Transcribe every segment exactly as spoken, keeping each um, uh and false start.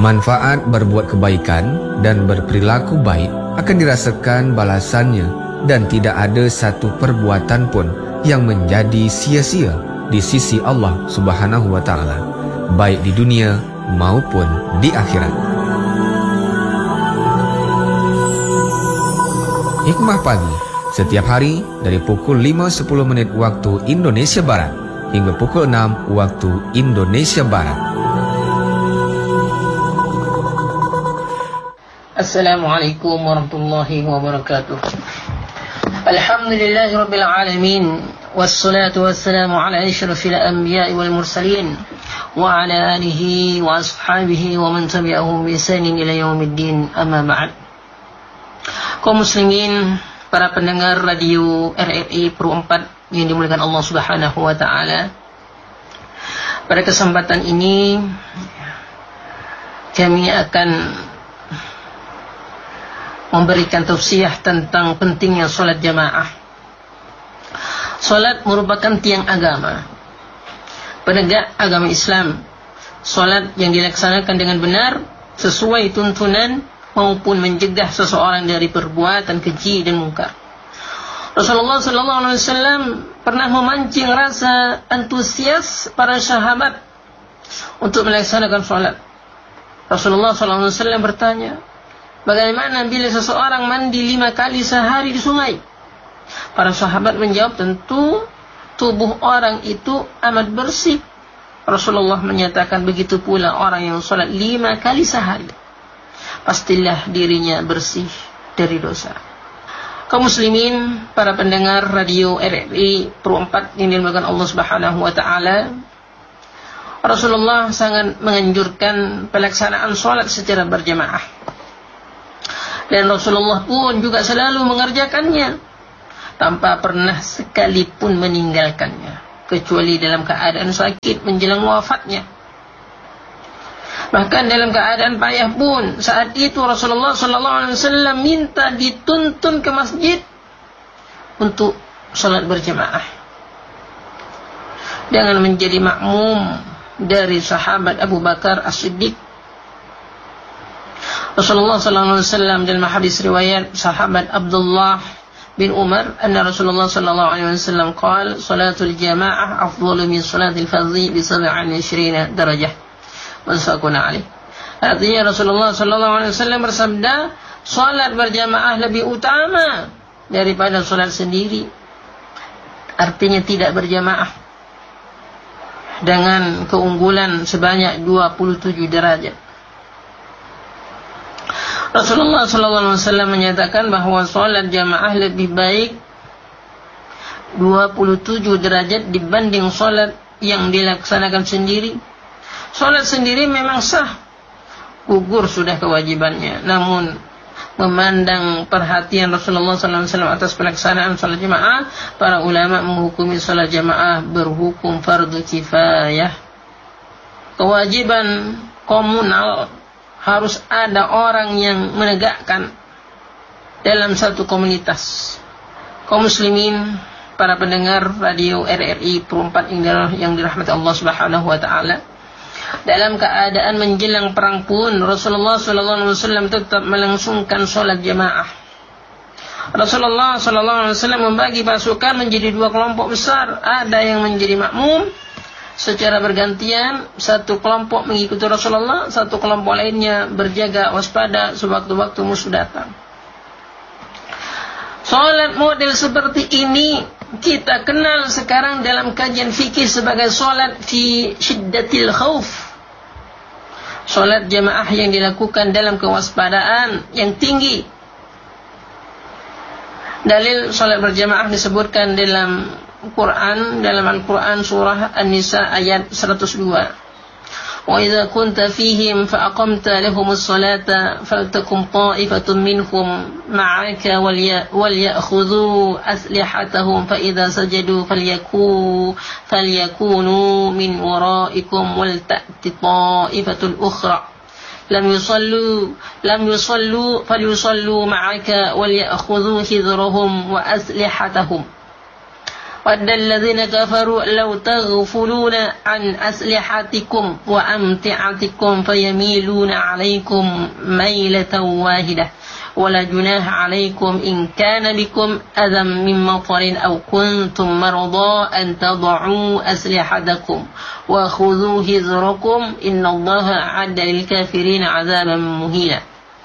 Manfaat berbuat kebaikan dan berperilaku baik akan dirasakan balasannya, dan tidak ada satu perbuatan pun yang menjadi sia-sia di sisi Allah Subhanahu wa taala, baik di dunia maupun di akhirat. Hikmah Pagi setiap hari dari pukul lima sepuluh menit waktu Indonesia Barat hingga pukul enam waktu Indonesia Barat. Assalamualaikum warahmatullahi wabarakatuh. Alhamdulillahi rabbil alamin, wassalatu wassalamu ala asyrafil anbiya'i wal mursalin wa ala alihi wa ashabihi wa man tabi'ahum bi ihsanin ila yaumiddin, amma ba'd. Kaum muslimin, para pendengar radio R R I Pro empat yang dimuliakan Allah Subhanahu wa taala, pada kesempatan ini kami akan memberikan tausiah tentang pentingnya solat jamaah. Solat merupakan tiang agama, penegak agama Islam. Solat yang dilaksanakan dengan benar sesuai tuntunan maupun mencegah seseorang dari perbuatan keji dan mungkar. Rasulullah sallallahu alaihi wasallam pernah memancing rasa antusias para sahabat untuk melaksanakan solat. Rasulullah sallallahu alaihi wasallam bertanya, bagaimana bila seseorang mandi lima kali sehari di sungai? Para sahabat menjawab, tentu tubuh orang itu amat bersih. Rasulullah menyatakan, begitu pula orang yang sholat lima kali sehari, pastilah dirinya bersih dari dosa. Kaum muslimin, para pendengar radio R R I Pro empat yang dimuliakan Allah Subhanahu wa taala, Rasulullah sangat menganjurkan pelaksanaan sholat secara berjamaah. Dan Rasulullah pun juga selalu mengerjakannya tanpa pernah sekalipun meninggalkannya, kecuali dalam keadaan sakit menjelang wafatnya. Bahkan dalam keadaan payah pun, saat itu Rasulullah sallallahu alaihi wasallam minta dituntun ke masjid untuk salat berjamaah dengan menjadi makmum dari sahabat Abu Bakar As-Siddiq. Rasulullah sallallahu alaihi wasallam dalam hadis riwayat sahabat Abdullah bin Umar, anna Rasulullah sallallahu alaihi wasallam qala, salatul jamaah afdalu min salatil fardhi bi sab'in wa ishrina darajah. Muttafaqun alaih. Artinya Rasulullah sallallahu alaihi wasallam bersabda, salat berjamaah lebih utama daripada salat sendiri. Artinya tidak berjamaah, dengan keunggulan sebanyak dua puluh tujuh derajat. Rasulullah sallallahu alaihi wasallam menyatakan bahwa salat jamaah lebih baik dua puluh tujuh derajat dibanding salat yang dilaksanakan sendiri. Salat sendiri memang sah, gugur sudah kewajibannya. Namun memandang perhatian Rasulullah sallallahu alaihi wasallam atas pelaksanaan salat jamaah, para ulama menghukumi salat jamaah berhukum fardu kifayah. Kewajiban komunal, harus ada orang yang menegakkan dalam satu komunitas. Kaum muslimin, para pendengar radio R R I Pro empat yang dirahmati Allah Subhanahu wa taala, dalam keadaan menjelang perang pun Rasulullah sallallahu alaihi wasallam tetap melangsungkan salat jamaah. Rasulullah sallallahu alaihi wasallam membagi pasukan menjadi dua kelompok besar. Ada yang menjadi makmum secara bergantian, satu kelompok mengikuti Rasulullah, satu kelompok lainnya berjaga waspada sewaktu-waktu musuh datang. Salat model seperti ini kita kenal sekarang dalam kajian fikih sebagai salat fi syiddatil khauf. Salat jamaah yang dilakukan dalam kewaspadaan yang tinggi. Dalil salat berjamaah disebutkan dalam Quran, dalam Al-Quran surah An-Nisa ayat seratus dua. Wa idza kunta fihim fa aqamta lahumus salata faltakum ta'ifatun minhum ma'aka wal ya'khudhu aslihatahum fa idza sajadu falyaku falyakunu min wara'ikum wal ta'ti ta'ifatul ukhra lam yusallu lam yusallu falyusallu ma'aka wal ya'khudhu hidhrahum wa aslihatahum. wadda alladhina kafaru law taghfuluna an aslihatikum wa amti'atikum fayamiluna 'alaykum mailatan wahidah wala junaha 'alaykum in kana bikum adam min matarin aw kuntum marada an tad'u aslihatakum wa khudhu hizrakum innallaha 'adda lil kafirin 'adzaban muhina.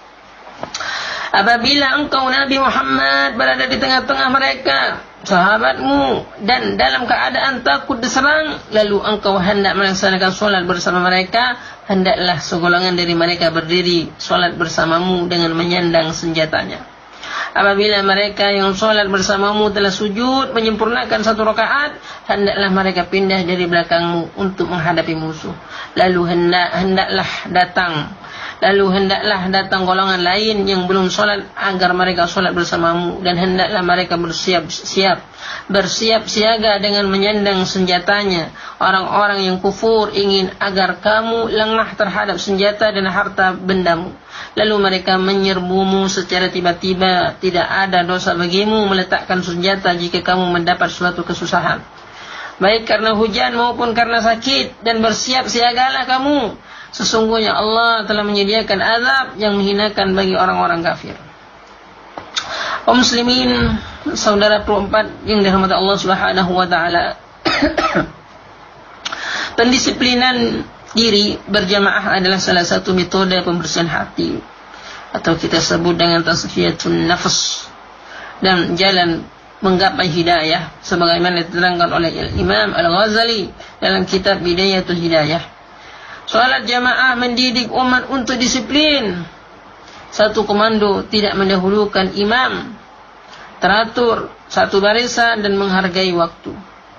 Apabila engkau Nabi Muhammad berada di tengah-tengah mereka, sahabatmu, dan dalam keadaan takut diserang, lalu engkau hendak melaksanakan solat bersama mereka, hendaklah segolongan dari mereka berdiri solat bersamamu dengan menyandang senjatanya. Apabila mereka yang solat bersamamu telah sujud menyempurnakan satu rakaat, hendaklah mereka pindah dari belakangmu untuk menghadapi musuh. Lalu hendak hendaklah datang Lalu hendaklah datang golongan lain yang belum solat agar mereka solat bersamamu, dan hendaklah mereka bersiap-siap bersiap siaga dengan menyandang senjatanya. Orang-orang yang kufur ingin agar kamu lengah terhadap senjata dan harta bendamu, lalu mereka menyerbumu secara tiba-tiba. Tidak ada dosa bagimu meletakkan senjata jika kamu mendapat suatu kesusahan, baik karena hujan maupun karena sakit, dan bersiap siagalah kamu. Sesungguhnya Allah telah menyediakan azab yang menghinakan bagi orang-orang kafir. Kaum muslimin, saudara perempat yang dirahmati Allah Subhanahu wa taala. Pendisiplinan diri berjamaah adalah salah satu metode pembersihan hati, atau kita sebut dengan tasfiyatun nafs, dan jalan menggapai hidayah sebagaimana diterangkan oleh Imam Al-Ghazali dalam kitab Bidayatul Hidayah. Salat jamaah mendidik umat untuk disiplin. Satu komando, tidak mendahulukan imam, teratur, satu barisan, dan menghargai waktu.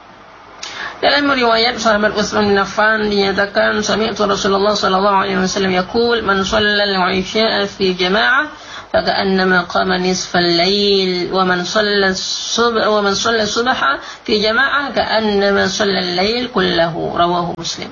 Dalam riwayat sahabat Utsman bin Affan dinyatakan, sami'tu Rasulullah sallallahu alaihi wasallam yaqul, man shalla al-'isha'a fi jama'ah faka'annama qama nisfal lail, wa man shalla as-subha wa man shalla as-subha fi jama'ah ka'annama shalla al-lail kullahu. Rawahu Muslim.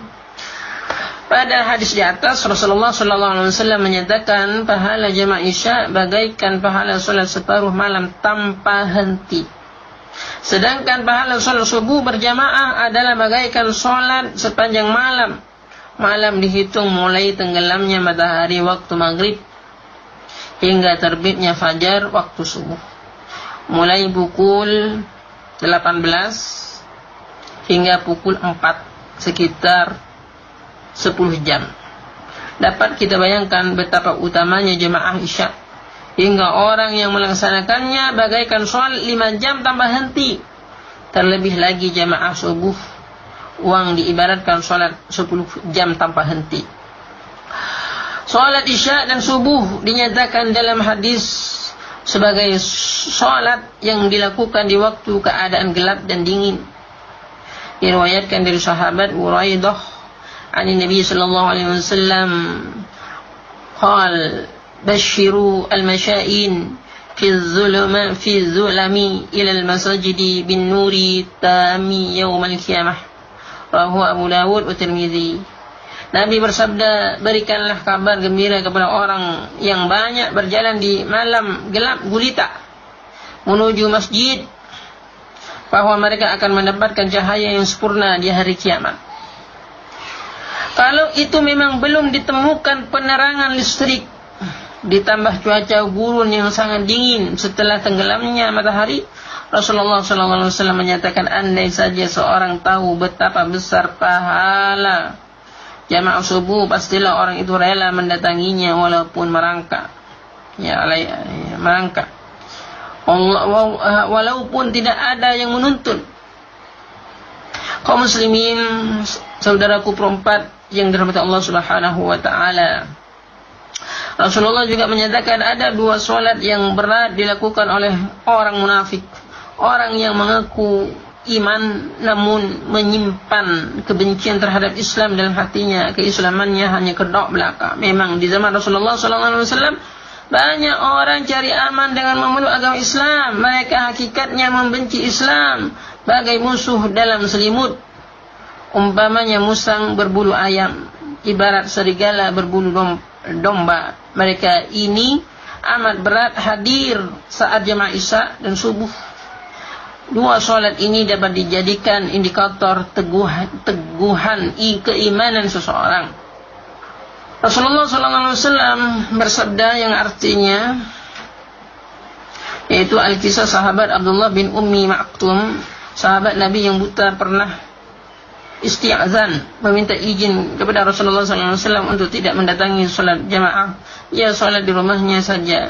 Pada hadis di atas, Rasulullah sallallahu alaihi wasallam menyatakan pahala jamaah Isya bagaikan pahala salat separuh malam tanpa henti. Sedangkan pahala salat subuh berjamaah adalah bagaikan salat sepanjang malam. Malam dihitung mulai tenggelamnya matahari waktu maghrib hingga terbitnya fajar waktu subuh. Mulai pukul delapan belas hingga pukul empat, sekitar sepuluh jam. Dapat kita bayangkan betapa utamanya jemaah Isya, hingga orang yang melaksanakannya bagaikan sholat lima jam tanpa henti. Terlebih lagi jemaah subuh, uang diibaratkan sholat sepuluh jam tanpa henti. Sholat Isya dan subuh dinyatakan dalam hadis sebagai sholat yang dilakukan di waktu keadaan gelap dan dingin. Diriwayatkan dari sahabat Buraidah عن النبي صلى الله عليه وسلم قال بشروا المشائين في الظلم في الظلم إلى المساجد بالنور التام يوم القيامة. Rawahu Abu Dawud wa Tirmidzi. Nabi bersabda, berikanlah kabar gembira kepada orang yang banyak berjalan di malam gelap gulita menuju masjid, bahwa mereka akan mendapatkan cahaya yang sempurna di hari kiamat. Kalau itu memang belum ditemukan penerangan listrik, ditambah cuaca gurun yang sangat dingin setelah tenggelamnya matahari, Rasulullah shallallahu alaihi wasallam menyatakan, andai saja seorang tahu betapa besar pahala jamaah subuh, pastilah orang itu rela mendatanginya walaupun merangkak, ya, merangkak, walaupun tidak ada yang menuntun. Kaum muslimin, saudaraku perempat yang dirahmati Allah Subhanahu wa taala, Rasulullah juga menyatakan ada dua solat yang berat dilakukan oleh orang munafik, orang yang mengaku iman namun menyimpan kebencian terhadap Islam dalam hatinya. Keislamannya hanya kedok belaka. Memang di zaman Rasulullah sallallahu alaihi wasallam banyak orang cari aman dengan memeluk agama Islam. Mereka hakikatnya membenci Islam bagai musuh dalam selimut. Umpamanya musang berbulu ayam, ibarat serigala berbulu domba. Mereka ini amat berat hadir saat jamaah Isya dan subuh. Dua solat ini dapat dijadikan indikator teguhan, teguhan i keimanan seseorang. Rasulullah shallallahu alaihi wasallam bersabda yang artinya, yaitu Al-Kisah sahabat Abdullah bin Ummi Maktum, sahabat Nabi yang buta, pernah isti'azan, meminta izin kepada Rasulullah shallallahu alaihi wasallam untuk tidak mendatangi solat jamaah. Ia solat di rumahnya saja.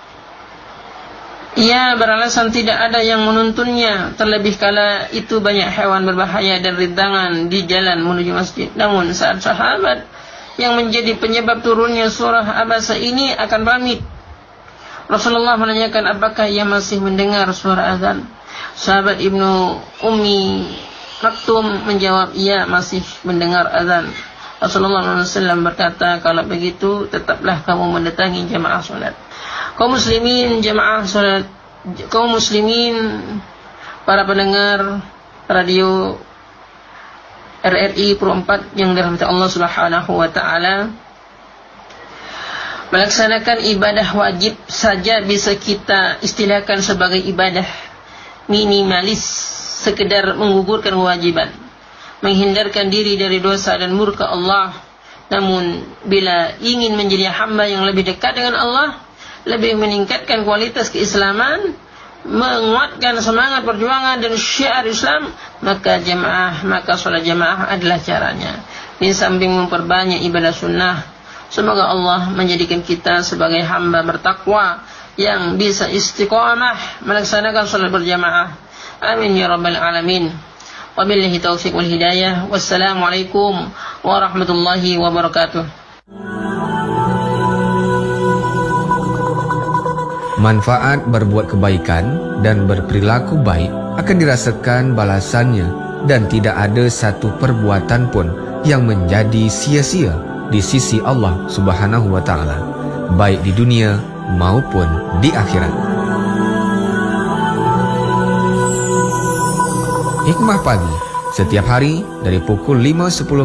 Ia beralasan tidak ada yang menuntunnya, terlebih kala itu banyak hewan berbahaya dan rintangan di jalan menuju masjid. Namun saat sahabat yang menjadi penyebab turunnya surah Abasa ini akan pamit, Rasulullah menanyakan apakah ia masih mendengar suara azan. Sahabat Ibnu Ummi Maktum menjawab, ia masih mendengar azan. Rasulullah shallallahu alaihi wasallam berkata, kalau begitu tetaplah kamu mendatangi jamaah solat. Kaum muslimin jamaah salat, kaum muslimin para pendengar radio R R I Pro empat yang dirahmati Allah Subhanahu wa taala, melaksanakan ibadah wajib saja bisa kita istilahkan sebagai ibadah minimalis, sekedar menggugurkan kewajiban, menghindarkan diri dari dosa dan murka Allah. Namun bila ingin menjadi hamba yang lebih dekat dengan Allah, lebih meningkatkan kualitas keislaman, menguatkan semangat perjuangan dan syiar Islam, maka jamaah, maka sholat jamaah adalah caranya. Di samping memperbanyak ibadah sunnah, semoga Allah menjadikan kita sebagai hamba bertakwa yang bisa istiqamah melaksanakan sholat berjamaah. Amin ya rabbal alamin. Wabillahi taufiq wal hidayah. Wassalamualaikum warahmatullahi wabarakatuh. Manfaat berbuat kebaikan dan berperilaku baik akan dirasakan balasannya, dan tidak ada satu perbuatan pun yang menjadi sia-sia di sisi Allah Subhanahu wa taala, baik di dunia maupun di akhirat. Hikmah pagi setiap hari dari pukul lima sepuluh